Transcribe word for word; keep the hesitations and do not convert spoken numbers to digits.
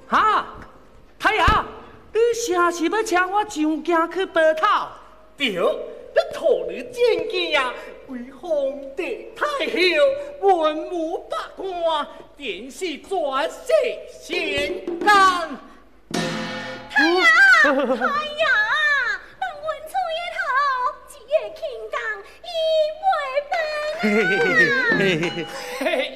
哈，太爷，你啥是要请我上京去报讨？ 对，这托你见见呀，为皇帝太后文武百官，便是转世仙干。 太爷，太爷，当文处一头，一夜轻当一回本啊！